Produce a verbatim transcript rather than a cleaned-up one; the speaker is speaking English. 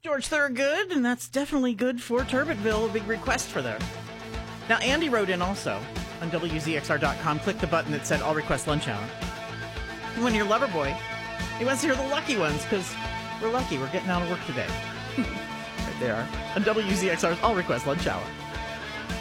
George Thorogood, and that's definitely good for Turbitville. A big request for there. Now, Andy wrote in also on W Z X R dot com. Click the button that said, I'll request lunch hour. And when you're Loverboy, he wants to hear the lucky ones, because we're lucky. We're getting out of work today. Right there. On W Z X R's I'll request lunch hour.